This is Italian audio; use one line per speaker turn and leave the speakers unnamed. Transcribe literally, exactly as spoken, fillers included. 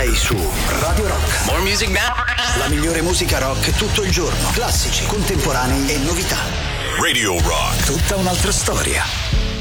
Sei su Radio Rock.
More music now.
La migliore musica rock tutto il giorno. Classici, contemporanei e novità.
Radio Rock.
Tutta un'altra storia.